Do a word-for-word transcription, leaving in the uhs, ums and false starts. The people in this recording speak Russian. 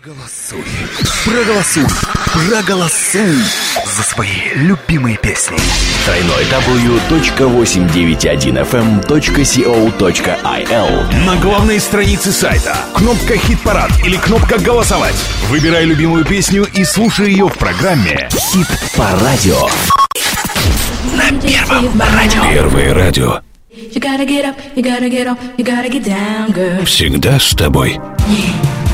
Проголосуй, проголосуй, проголосуй за свои любимые песни. дабл ю дабл ю дабл ю точка восемьсот девяносто один эф эм точка си о точка ай эл. На главной странице сайта кнопка «Хит-парад» или кнопка «Голосовать». Выбирай любимую песню и слушай ее в программе «Хит по радио». На Первом радио. Первое радио. Всегда с тобой. Yeah.